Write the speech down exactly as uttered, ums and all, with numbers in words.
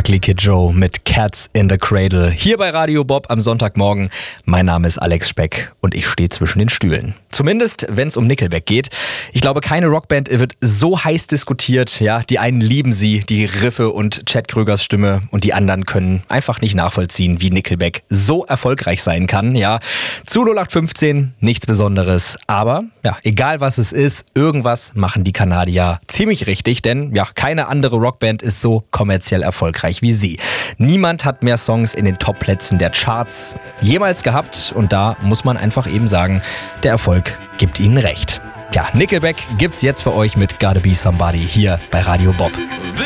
Ugly Kid Joe mit Cats in the Cradle. Hier bei Radio Bob am Sonntagmorgen. Mein Name ist Alex Speck und ich stehe zwischen den Stühlen. Zumindest, wenn es um Nickelback geht. Ich glaube, keine Rockband wird so heiß diskutiert. Ja, die einen lieben sie, die Riffe und Chad Kroegers Stimme, und die anderen können einfach nicht nachvollziehen, wie Nickelback so erfolgreich sein kann. Ja, zu null acht fünfzehn, nichts Besonderes. Aber ja, egal was es ist, irgendwas machen die Kanadier ziemlich richtig, denn ja, keine andere Rockband ist so kommerziell erfolgreich wie sie. Niemand hat mehr Songs in den Top-Plätzen der Charts jemals gehabt, und da muss man einfach eben sagen, der Erfolg gibt ihnen recht. Tja, Nickelback gibt's jetzt für euch mit Gotta Be Somebody hier bei Radio Bob.